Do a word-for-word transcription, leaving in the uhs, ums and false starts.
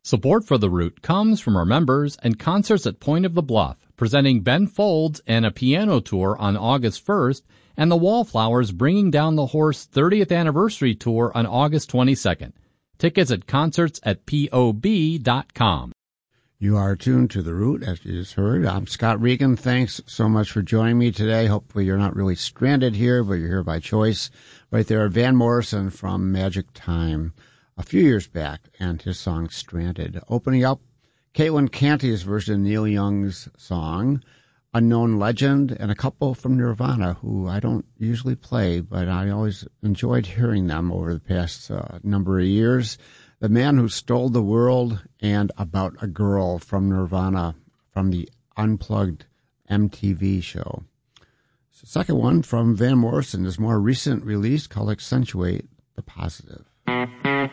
Support for The Root comes from our members and Concerts at Point of the Bluff, presenting Ben Folds and a piano tour on August first, and the Wallflowers Bringing Down the Horse thirtieth Anniversary Tour on August twenty-second. Tickets at concerts at P O B dot com. You are tuned to The Root, as you just heard. I'm Scott Regan. Thanks so much for joining me today. Hopefully you're not really stranded here, but you're here by choice. Right there, Van Morrison from Magic Time a few years back, and his song Stranded. Opening up, Caitlin Canty's version of Neil Young's song, Unknown Legend, and a couple from Nirvana, who I don't usually play, but I always enjoyed hearing them over the past uh, number of years. The Man Who Stole the World, and About a Girl from Nirvana, from the Unplugged M T V show. The second one from Van Morrison, his more recent release called Accentuate the Positive.